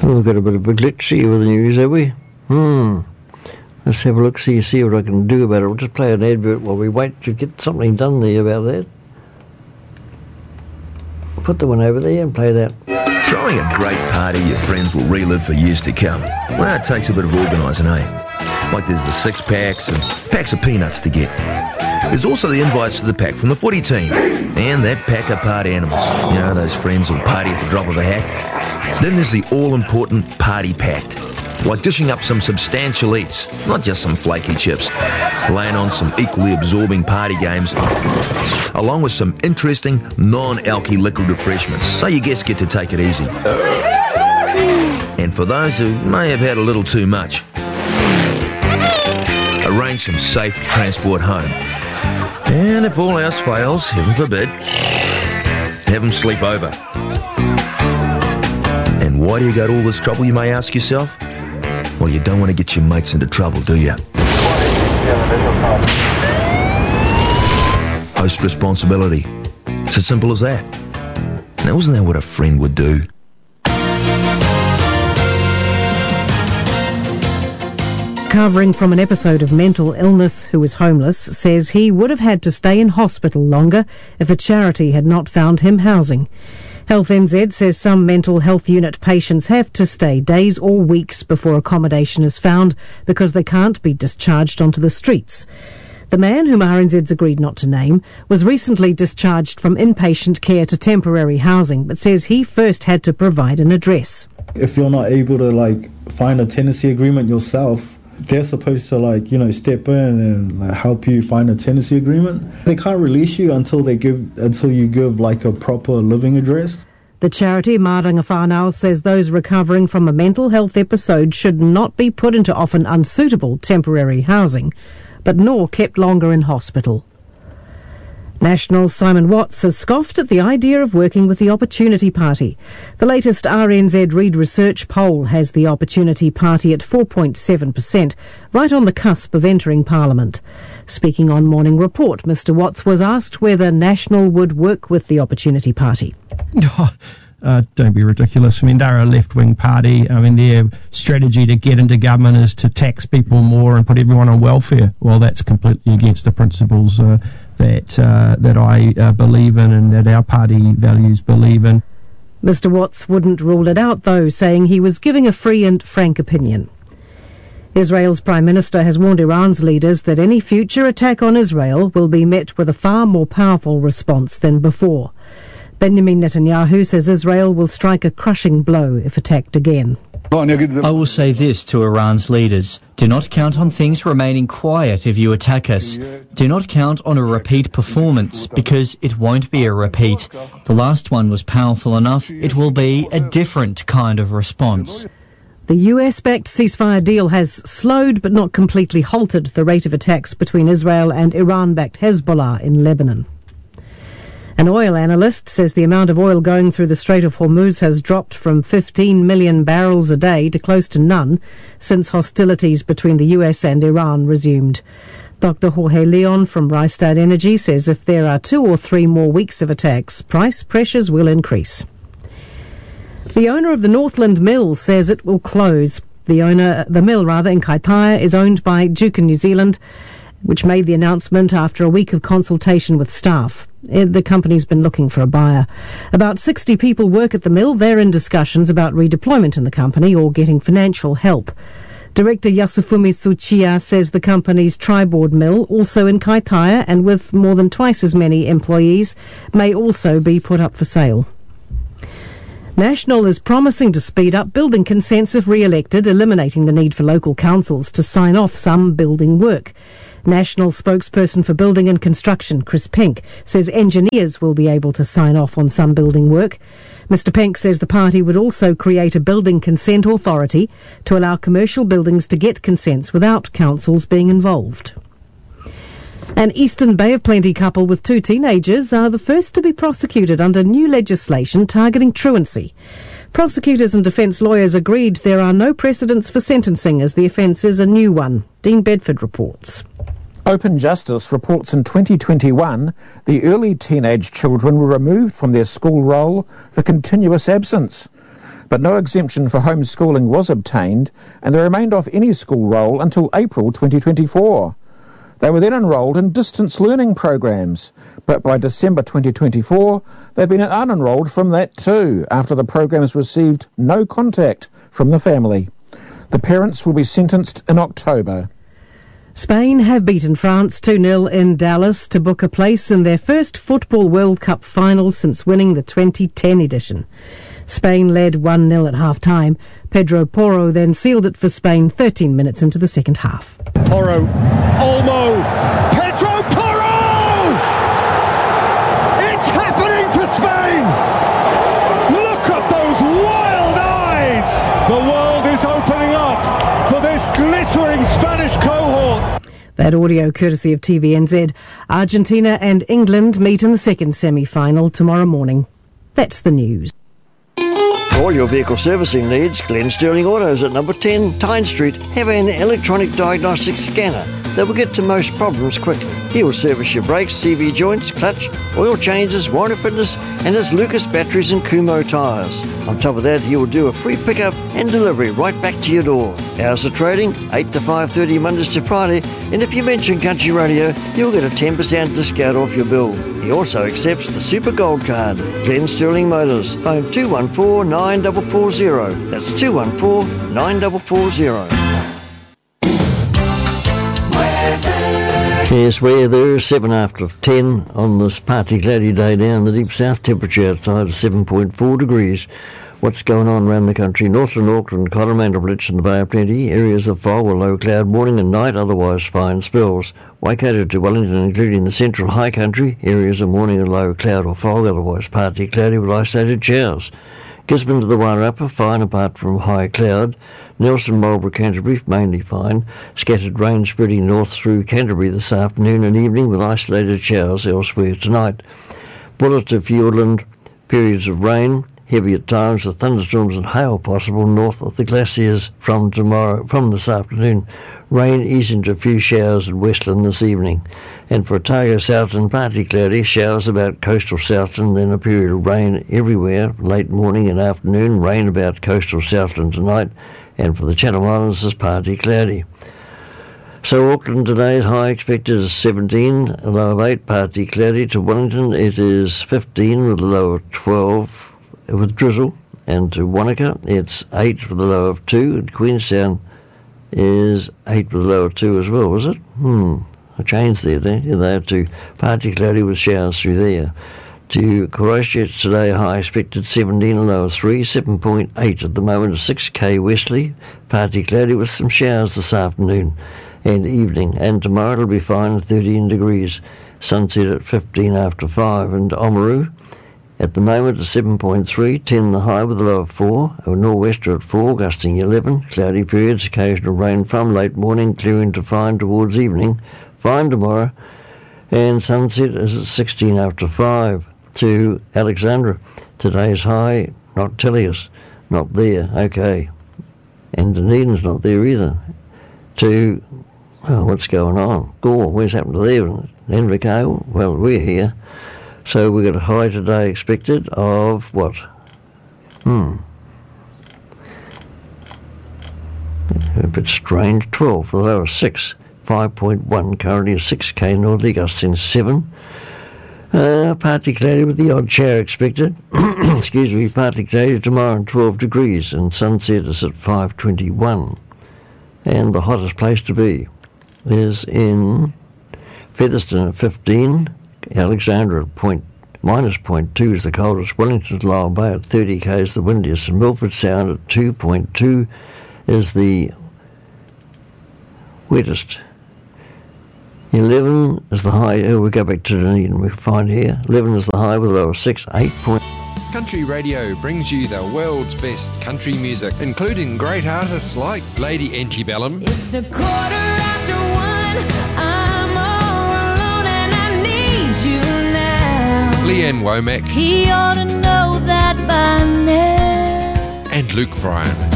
We've got a bit of a glitch here with the news, have we? Let's have a look, see what I can do about it. We'll just play an advert while we wait to get something done there about that. Put the one over there and play that. Throwing a great party your friends will relive for years to come. Well, it takes a bit of organising, eh? Like there's the 6-packs and packs of peanuts to get. There's also the invites to the pack from the footy team and that pack of party animals. You know, those friends who'll party at the drop of a hat. Then there's the all-important party pact. Like dishing up some substantial eats, not just some flaky chips. Laying on some equally absorbing party games, along with some interesting non-alky liquid refreshments, so your guests get to take it easy. And for those who may have had a little too much, arrange some safe transport home. And if all else fails, heaven forbid, have them sleep over. And why do you go to all this trouble, you may ask yourself? Well, you don't want to get your mates into trouble, do you? Host responsibility. It's as simple as that. Now, isn't that what a friend would do? Recovering from an episode of mental illness who is homeless, says he would have had to stay in hospital longer if a charity had not found him housing. Health NZ says some mental health unit patients have to stay days or weeks before accommodation is found because they can't be discharged onto the streets. The man, whom RNZ's agreed not to name, was recently discharged from inpatient care to temporary housing, but says he first had to provide an address. If you're not able to find a tenancy agreement yourself, they're supposed to step in and help you find a tenancy agreement. They can't release you until you give a proper living address. The charity Maranga Whānau says those recovering from a mental health episode should not be put into often unsuitable temporary housing, but nor kept longer in hospital. National's Simon Watts has scoffed at the idea of working with the Opportunity Party. The latest RNZ Reid Research poll has the Opportunity Party at 4.7%, right on the cusp of entering Parliament. Speaking on Morning Report, Mr Watts was asked whether National would work with the Opportunity Party. Don't be ridiculous. I mean, they're a left-wing party. I mean, their strategy to get into government is to tax people more and put everyone on welfare. Well, that's completely against the principles that I believe in and that our party values believe in. Mr Watts wouldn't rule it out, though, saying he was giving a free and frank opinion. Israel's Prime Minister has warned Iran's leaders that any future attack on Israel will be met with a far more powerful response than before. Benjamin Netanyahu says Israel will strike a crushing blow if attacked again. I will say this to Iran's leaders. Do not count on things remaining quiet if you attack us. Do not count on a repeat performance, because it won't be a repeat. The last one was powerful enough. It will be a different kind of response. The US-backed ceasefire deal has slowed but not completely halted the rate of attacks between Israel and Iran-backed Hezbollah in Lebanon. An oil analyst says the amount of oil going through the Strait of Hormuz has dropped from 15 million barrels a day to close to none since hostilities between the US and Iran resumed. Dr. Jorge Leon from Rystad Energy says if there are 2 or 3 more weeks of attacks, price pressures will increase. The owner of the Northland Mill says it will close. The mill in Kaitaia is owned by Duke in New Zealand, which made the announcement after a week of consultation with staff. The company's been looking for a buyer. About 60 people work at the mill. They're in discussions about redeployment in the company or getting financial help. Director Yasufumi Tsuchiya says the company's Triboard mill, also in Kaitaia and with more than twice as many employees, may also be put up for sale. National is promising to speed up building consents if re-elected, eliminating the need for local councils to sign off some building work. National spokesperson for Building and Construction, Chris Penk, says engineers will be able to sign off on some building work. Mr Penk says the party would also create a building consent authority to allow commercial buildings to get consents without councils being involved. An Eastern Bay of Plenty couple with 2 teenagers are the first to be prosecuted under new legislation targeting truancy. Prosecutors and defence lawyers agreed there are no precedents for sentencing as the offence is a new one. Dean Bedford reports. Open Justice reports in 2021 the early teenage children were removed from their school roll for continuous absence. but no exemption for homeschooling was obtained, and they remained off any school roll until April 2024. They were then enrolled in distance learning programs, but by December 2024, they've been unenrolled from that too, after the programs received no contact from the family. The parents will be sentenced in October. Spain have beaten France 2-0 in Dallas to book a place in their first Football World Cup final since winning the 2010 edition. Spain led 1-0 at half-time. Pedro Porro then sealed it for Spain 13 minutes into the second half. Porro, Olmo, Pedro Porro! It's happening for Spain! Look at those wild eyes! The world is opening up for this glittering Spanish cohort. That audio courtesy of TVNZ. Argentina and England meet in the second semi-final tomorrow morning. That's the news. For all your vehicle servicing needs, Glenn Sterling Autos at number 10 Tyne Street have an electronic diagnostic scanner that will get to most problems quickly. He will service your brakes, CV joints, clutch, oil changes, warranty fitness, and his Lucas batteries and Kumho tyres. On top of that, he will do a free pickup and delivery right back to your door. Hours of trading, 8 to 5:30 Mondays to Friday, and if you mention Country Radio, you'll get a 10% discount off your bill. He also accepts the Super Gold Card. Glenn Sterling Motors, phone 214-9440. That's 214-9440. Yes, weather 7 after 10 on this partly cloudy day down the deep south. Temperature outside is 7.4 degrees. What's going on around the country? Northern Auckland, Coromandel Blitz and the Bay of Plenty. Areas of fog or low cloud morning and night, otherwise fine spells. Waikato to Wellington, including the central high country. Areas of morning and low cloud or fog, otherwise partly cloudy with isolated showers. Gisborne to the Wairarapa, fine apart from high cloud. Nelson, Marlborough, Canterbury, mainly fine. Scattered rain spreading north through Canterbury this afternoon and evening with isolated showers elsewhere tonight. Buller to Fiordland, periods of rain, heavy at times with thunderstorms and hail possible north of the glaciers from this afternoon. Rain easing to a few showers at Westland this evening. And for Otago, Southland, partly cloudy, showers about coastal Southland, then a period of rain everywhere, late morning and afternoon, rain about coastal Southland tonight. And for the Channel Islands, it's partly cloudy. So Auckland today's high expected is 17, a low of 8, partly cloudy. To Wellington it is 15 with a low of 12 with drizzle. And to Wanaka it's 8 with a low of 2. And Queenstown is 8 with a low of 2 as well, was it? I changed there, didn't you? They have to partly cloudy with showers through there. To Christchurch today, high expected 17, a low of 3, 7.8 at the moment, 6k westerly, partly cloudy with some showers this afternoon and evening. And tomorrow it'll be fine at 13 degrees, sunset at 15 after 5. And Oamaru at the moment is 7.3, 10 the high with a low of 4, a nor'wester at 4, gusting 11, cloudy periods, occasional rain from late morning, clearing to fine towards evening, fine tomorrow, and sunset is at 16 after 5. To Alexandra, today's high, not Tellius, not there, okay. And Dunedin's not there either. To, what's going on? Gore, where's happened to there? Invercargill, well, we're here. So we've got a high today expected of what? A bit strange, 12 for the low of 6, 5.1, currently a 6k northerly, gusting 7. Partly cloudy with the odd shower expected. Excuse me, partly cloudy tomorrow and 12 degrees, and sunset is at 5:21. And the hottest place to be is in Featherston at 15, Alexandra at minus 0.2 is the coldest, Wellington's Lyall Bay at 30 k's the windiest, and Milford Sound at 2.2 is the wettest. 11 is the high. We go back to Dunedin. We find here 11 is the high with a low of 6, 8. Country Radio brings you the world's best country music, including great artists like Lady Antebellum. It's 1:15. I'm all alone and I need you now. Leanne Womack. He ought to know that by now. And Luke Bryan.